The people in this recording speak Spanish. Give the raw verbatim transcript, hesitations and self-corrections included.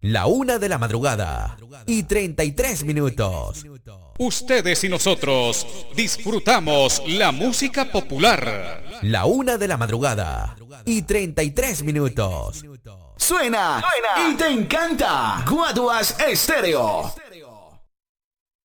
La una de la madrugada y treinta y tres minutos. Ustedes y nosotros disfrutamos la música popular. La una de la madrugada y treinta y tres minutos. Suena, Suena y te encanta. Guaduas Estéreo.